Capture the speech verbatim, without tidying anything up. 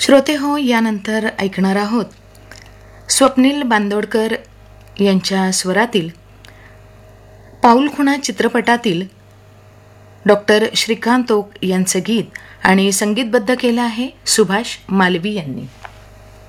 श्रोते हो, यानंतर ऐकणार आहोत स्वप्नील बांदोडकर यांच्या स्वरातील पाऊलखुणा चित्रपटातील डॉक्टर श्रीकांत ओक यांचं गीत आणि संगीतबद्ध केलं आहे सुभाष मालवी यांनी.